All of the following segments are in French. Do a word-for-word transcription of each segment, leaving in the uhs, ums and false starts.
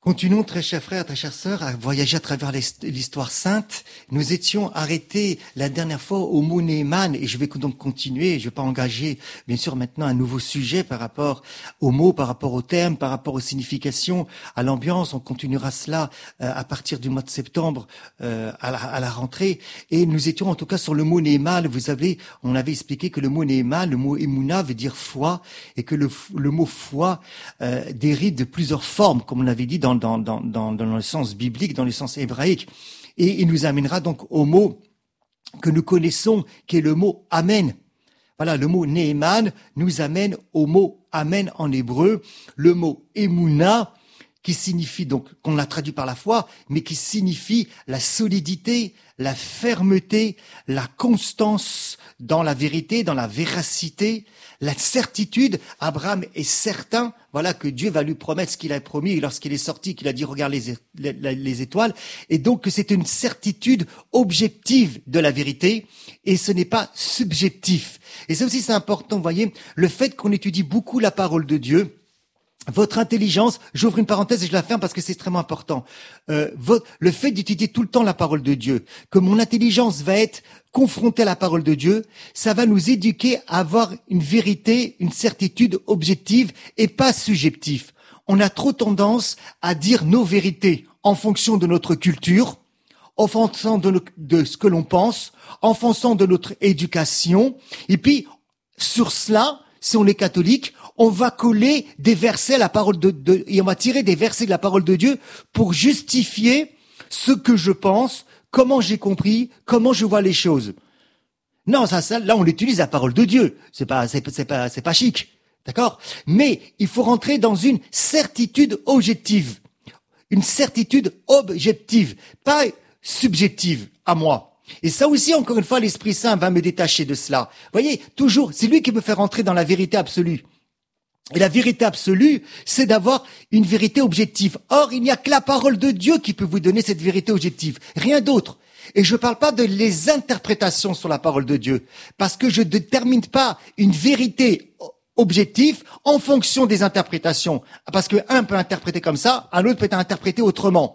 Continuons, très chers frères, très chères sœurs, à voyager à travers l'histoire sainte. Nous étions arrêtés la dernière fois au mot Néhéman, et je vais donc continuer. Je ne vais pas engager, bien sûr, maintenant un nouveau sujet par rapport aux mots, par rapport aux termes, par rapport aux significations, à l'ambiance. On continuera cela euh, à partir du mois de septembre euh, à, la, à la rentrée. Et nous étions en tout cas sur le mot Néhéman. Vous savez, on avait expliqué que le mot Néhéman, le mot Emouna veut dire foi, et que le, le mot foi euh, dérive de plusieurs formes, comme on l'avait dit dans Dans, dans, dans, dans le sens biblique, dans le sens hébraïque. Et il nous amènera donc au mot que nous connaissons, qui est le mot Amen. Voilà, le mot Néhéman nous amène au mot Amen en hébreu, le mot Emouna, qui signifie donc, qu'on l'a traduit par la foi, mais qui signifie la solidité, la fermeté, la constance dans la vérité, dans la véracité, la certitude. Abraham est certain, voilà, que Dieu va lui promettre ce qu'il a promis lorsqu'il est sorti, qu'il a dit regarde les, les, les étoiles, et donc que c'est une certitude objective de la vérité, et ce n'est pas subjectif. Et ça aussi c'est important, vous voyez, le fait qu'on étudie beaucoup la parole de Dieu. Votre intelligence, j'ouvre une parenthèse et je la ferme parce que c'est extrêmement important. Euh, votre, le fait d'étudier tout le temps la parole de Dieu, que mon intelligence va être confrontée à la parole de Dieu, ça va nous éduquer à avoir une vérité, une certitude objective et pas subjective. On a trop tendance à dire nos vérités en fonction de notre culture, en fonction de, nos, de ce que l'on pense, en fonction de notre éducation, et puis sur cela, si on est catholique, on va coller des versets à la parole de, de et on va tirer des versets de la parole de Dieu pour justifier ce que je pense, comment j'ai compris, comment je vois les choses. Non, ça, ça là, on utilise la parole de Dieu. C'est pas, c'est, c'est pas, c'est pas chic, d'accord? Mais il faut rentrer dans une certitude objective, une certitude objective, pas subjective à moi. Et ça aussi, encore une fois, l'Esprit Saint va me détacher de cela. Vous voyez, toujours, c'est lui qui me fait rentrer dans la vérité absolue. Et la vérité absolue, c'est d'avoir une vérité objective. Or, il n'y a que la parole de Dieu qui peut vous donner cette vérité objective. Rien d'autre. Et je ne parle pas de les interprétations sur la parole de Dieu. Parce que je ne détermine pas une vérité objective en fonction des interprétations. Parce qu'un peut interpréter comme ça, un autre peut interpréter autrement.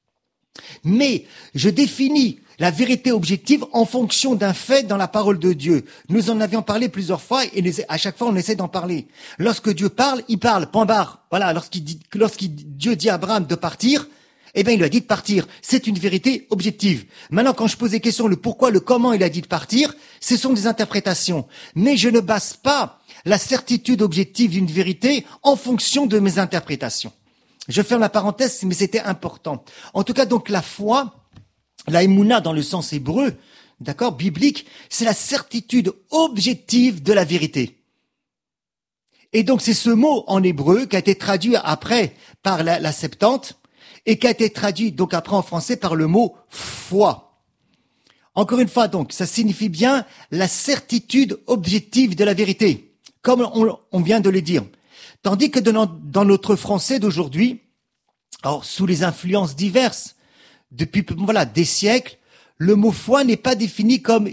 Mais je définis la vérité objective en fonction d'un fait dans la parole de Dieu. Nous en avions parlé plusieurs fois et à chaque fois on essaie d'en parler. Lorsque Dieu parle, il parle, point barre. Voilà, lorsqu'il dit, lorsqu'il Dieu dit à Abraham de partir, eh bien il lui a dit de partir. C'est une vérité objective. Maintenant, quand je pose des questions, le pourquoi, le comment il a dit de partir, ce sont des interprétations. Mais je ne base pas la certitude objective d'une vérité en fonction de mes interprétations. Je ferme la parenthèse, mais c'était important. En tout cas, donc la foi, la Emouna dans le sens hébreu, d'accord, biblique, c'est la certitude objective de la vérité. Et donc c'est ce mot en hébreu qui a été traduit après par la, la Septante et qui a été traduit donc après en français par le mot foi. Encore une fois donc, ça signifie bien la certitude objective de la vérité, comme on, on vient de le dire. Tandis que dans, dans notre français d'aujourd'hui, alors sous les influences diverses, depuis voilà des siècles, le mot foi n'est pas défini comme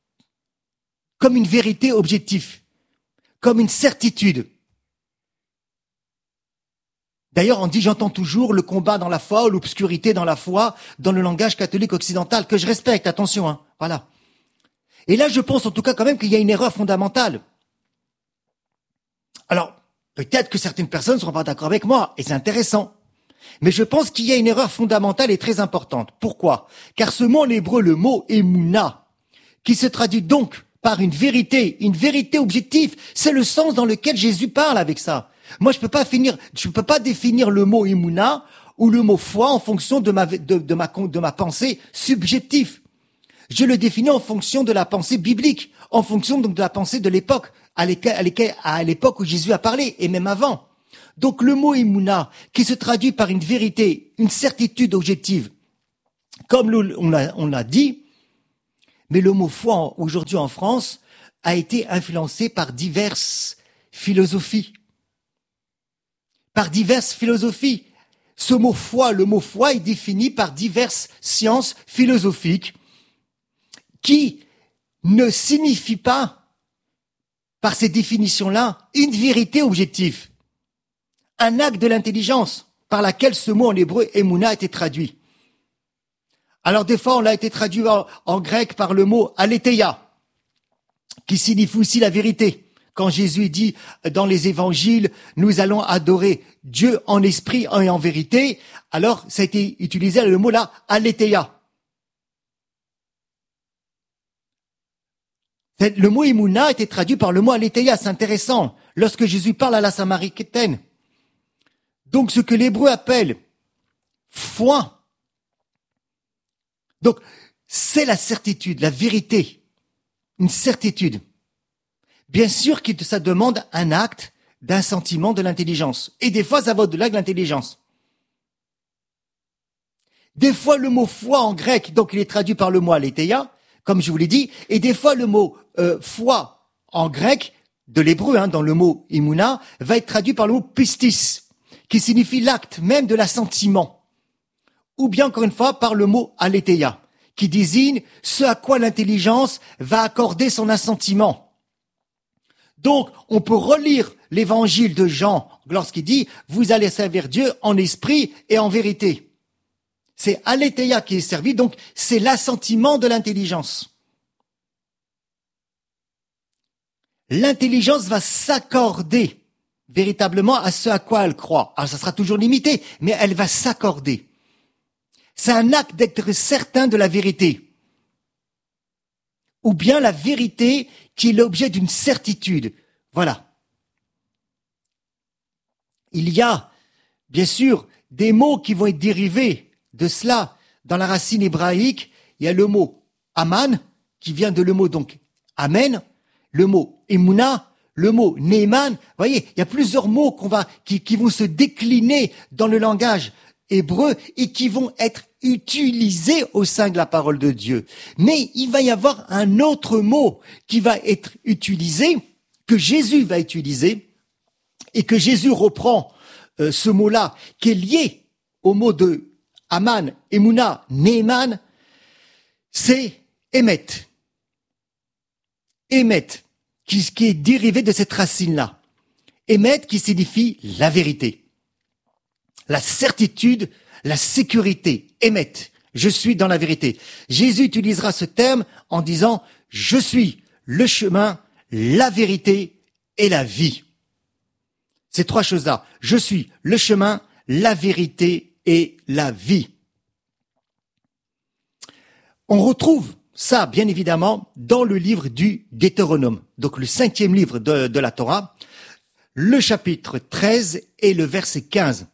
comme une vérité objective, comme une certitude. D'ailleurs, on dit, j'entends toujours le combat dans la foi, ou l'obscurité dans la foi, dans le langage catholique occidental, que je respecte, attention, hein, voilà. Et là, je pense en tout cas quand même qu'il y a une erreur fondamentale. Alors, peut-être que certaines personnes ne seront pas d'accord avec moi, et c'est intéressant. Mais je pense qu'il y a une erreur fondamentale et très importante. Pourquoi? Car ce mot en hébreu, le mot Emouna, qui se traduit donc par une vérité, une vérité objective, c'est le sens dans lequel Jésus parle avec ça. Moi, je peux pas finir, je peux pas définir le mot Emouna ou le mot foi en fonction de ma, de, de ma, de ma pensée subjective. Je le définis en fonction de la pensée biblique, en fonction donc de la pensée de l'époque, à l'époque où Jésus a parlé, et même avant. Donc le mot Emouna, qui se traduit par une vérité, une certitude objective, comme on l'a, on l'a dit, mais le mot foi aujourd'hui en France a été influencé par diverses philosophies. Par diverses philosophies. Ce mot foi, le mot foi est défini par diverses sciences philosophiques qui ne signifient pas, par ces définitions-là, une vérité objective. Un acte de l'intelligence. par laquelle ce mot en hébreu Emouna a été traduit. Alors des fois, on l'a été traduit en, en grec par le mot aletheia, qui signifie aussi la vérité. Quand Jésus dit dans les évangiles, nous allons adorer Dieu en esprit et en vérité, alors ça a été utilisé le mot là, aletheia. Le mot Emouna a été traduit par le mot aletheia, c'est intéressant, lorsque Jésus parle à la Samaritaine. Donc ce que l'hébreu appelle foi, donc c'est la certitude, la vérité, une certitude. Bien sûr que ça demande un acte, d'un sentiment, de l'intelligence. Et des fois, ça va au-delà de l'intelligence. Des fois, le mot foi en grec, donc il est traduit par le mot aletheia, comme je vous l'ai dit, et des fois, le mot euh, foi en grec, de l'hébreu, hein, dans le mot imuna, va être traduit par le mot pistis, qui signifie l'acte même de l'assentiment. Ou bien, encore une fois, par le mot aletheia, qui désigne ce à quoi l'intelligence va accorder son assentiment. Donc, on peut relire l'évangile de Jean lorsqu'il dit « Vous allez servir Dieu en esprit et en vérité ». C'est aletheia qui est servi, donc c'est l'assentiment de l'intelligence. L'intelligence va s'accorder véritablement à ce à quoi elle croit. Alors, ça sera toujours limité, mais elle va s'accorder. C'est un acte d'être certain de la vérité. Ou bien la vérité qui est l'objet d'une certitude. Voilà. Il y a, bien sûr, des mots qui vont être dérivés de cela. Dans la racine hébraïque, il y a le mot aman, qui vient de le mot donc amen, le mot emuna, le mot neeman. Vous voyez, il y a plusieurs mots qu'on va, qui, qui vont se décliner dans le langage hébreu et qui vont être utilisés au sein de la parole de Dieu. Mais il va y avoir un autre mot qui va être utilisé, que Jésus va utiliser, et que Jésus reprend euh, ce mot-là, qui est lié au mot de Aman, Emouna, Neeman, c'est Emet. Emet, qui, qui est dérivé de cette racine-là. Emet qui signifie la vérité, la certitude, la sécurité. Emet, je suis dans la vérité. Jésus utilisera ce terme en disant « Je suis le chemin, la vérité et la vie ». Ces trois choses-là. Je suis le chemin, la vérité et la vie. On retrouve ça, bien évidemment, dans le livre du Deutéronome, donc le cinquième livre de, de la Torah, le chapitre treize et le verset quinze.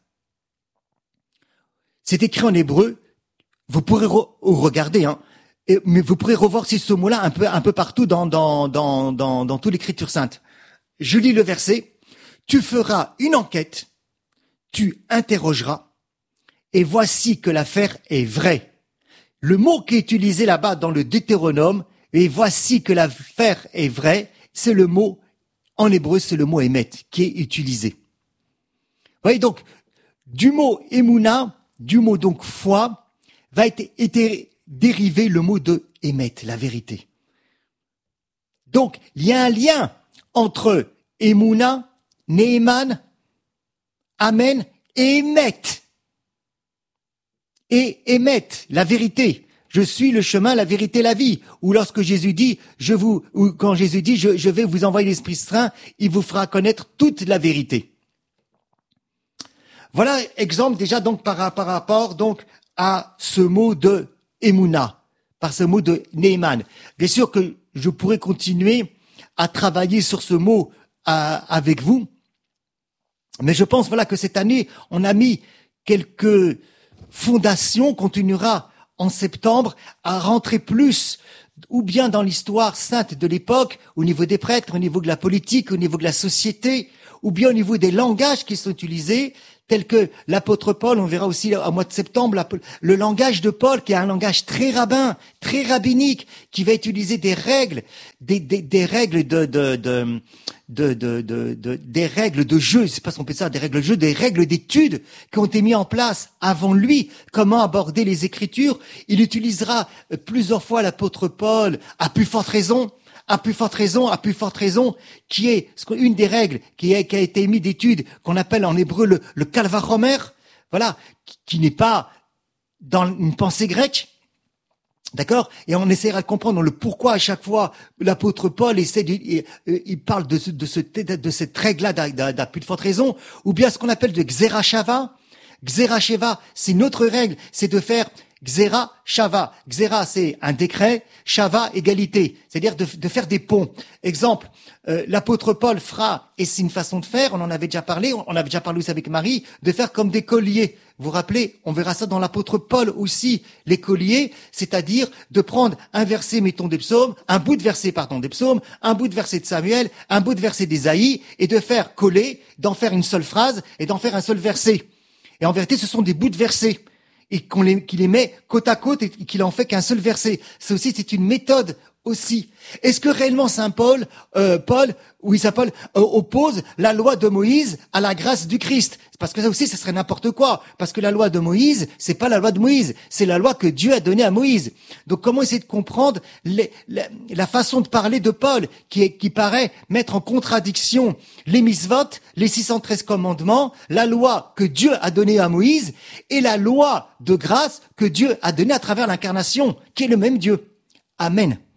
C'est écrit en hébreu, vous pourrez re- regarder, hein, et, mais vous pourrez revoir si ce mot-là un peu, un peu partout dans, dans, dans, dans, dans toute l'écriture sainte. Je lis le verset. Tu feras une enquête, tu interrogeras, et voici que l'affaire est vraie. Le mot qui est utilisé là-bas dans le Deutéronome, et voici que l'affaire est vraie, c'est le mot, en hébreu, c'est le mot émet qui est utilisé. Vous voyez donc, du mot émouna, du mot donc foi, va être, être dérivé le mot de émet, la vérité. Donc, il y a un lien entre émouna, Neeman, Amen et Emet. Et Emet, la vérité. Je suis le chemin, la vérité, la vie. Ou lorsque Jésus dit, je vous, ou quand Jésus dit, je, je vais vous envoyer l'Esprit Saint, il vous fera connaître toute la vérité. Voilà exemple déjà donc par, par rapport donc à ce mot de Emouna, par ce mot de Neeman. Bien sûr que je pourrais continuer à travailler sur ce mot à, avec vous. Mais je pense voilà que cette année, on a mis quelques fondations, continuera en septembre à rentrer plus ou bien dans l'histoire sainte de l'époque, au niveau des prêtres, au niveau de la politique, au niveau de la société, ou bien au niveau des langages qui sont utilisés, tels que l'apôtre Paul, on verra aussi au mois de septembre, le langage de Paul, qui est un langage très rabbin, très rabbinique, qui va utiliser des règles, des, des, des règles de, de, de, de, de, de, de des règles de jeu, c'est pas ce qu'on peut dire, des règles de jeu, des règles d'études qui ont été mises en place avant lui, comment aborder les Écritures. Il utilisera plusieurs fois l'apôtre Paul, à plus forte raison, à plus forte raison, à plus forte raison, qui est une des règles qui a, qui a été émise d'études, qu'on appelle en hébreu le, le calvachomer. voilà, qui, qui n'est pas dans une pensée grecque. D'accord? Et on essaiera de comprendre le pourquoi à chaque fois l'apôtre Paul essaie de, il, il parle de, ce, de, ce, de cette règle-là d'un plus de forte raison, ou bien ce qu'on appelle de Xerashava. Xerasheva, c'est une autre règle, c'est de faire Xera Shava. Xera, c'est un décret, Shava, égalité, c'est-à-dire de, de faire des ponts. Exemple, euh, l'apôtre Paul fera, et c'est une façon de faire, on en avait déjà parlé, on avait déjà parlé aussi avec Marie, de faire comme des colliers. Vous vous rappelez, on verra ça dans l'apôtre Paul aussi, les colliers, c'est-à-dire de prendre un verset, mettons des psaumes, un bout de verset, pardon, des psaumes, un bout de verset de Samuel, un bout de verset d'Ésaïe, et de faire coller, d'en faire une seule phrase, et d'en faire un seul verset. Et en vérité, ce sont des bouts de versets, et qu'on les, qu'il les met côte à côte, et qu'il en fait qu'un seul verset. C'est aussi, c'est une méthode aussi. Est-ce que réellement Saint Paul, euh, Paul, oui, Saint Paul, euh, oppose la loi de Moïse à la grâce du Christ? Parce que ça aussi, ça serait n'importe quoi. Parce que la loi de Moïse, c'est pas la loi de Moïse, c'est la loi que Dieu a donnée à Moïse. Donc, comment essayer de comprendre les, la, la façon de parler de Paul, qui, est, qui paraît mettre en contradiction les misvot, les six cent treize commandements, la loi que Dieu a donnée à Moïse, et la loi de grâce que Dieu a donnée à travers l'incarnation, qui est le même Dieu. Amen.